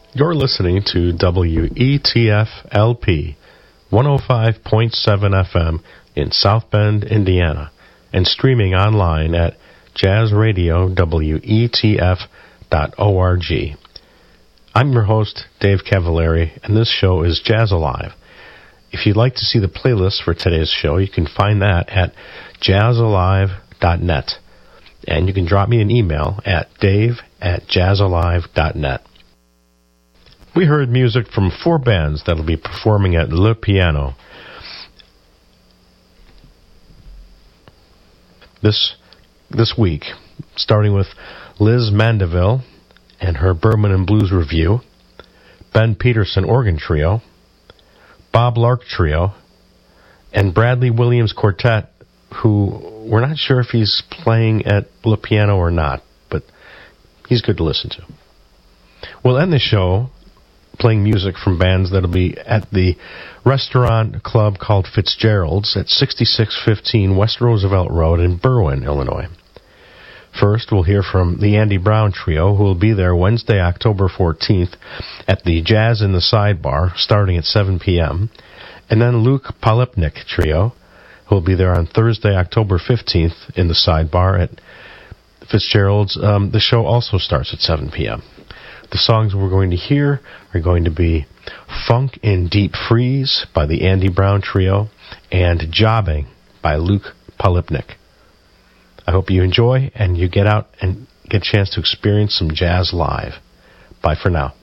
You're listening to WETF-LP 105.7 FM in South Bend, Indiana, and streaming online at jazzradiowetf.org. I'm your host, Dave Cavallari, and this show is Jazz Alive. If you'd like to see the playlist for today's show, you can find that at jazzalive.net. And you can drop me an email at dave@jazzalive.net. We heard music from 4 bands that will be performing at Le Piano this week, starting with Liz Mandeville and her Bourbon and Blues Review, Ben Peterson Organ Trio, Bob Lark Trio, and Bradley Williams Quartet, who we're not sure if he's playing at Le Piano or not, but he's good to listen to. We'll end the show playing music from bands that'll be at the restaurant club called Fitzgerald's at 6615 West Roosevelt Road in Berwyn, Illinois. First, we'll hear from the Andy Brown Trio, who will be there Wednesday, October 14th at the Jazz in the Sidebar, starting at 7 p.m., and then Luke Polipnik Trio, who will be there on Thursday, October 15th in the Sidebar at Fitzgerald's. The show also starts at 7 p.m. The songs we're going to hear are going to be Funk in Deep Freeze by the Andy Brown Trio and Jobbing by Luke Polipnik. I hope you enjoy and you get out and get a chance to experience some jazz live. Bye for now.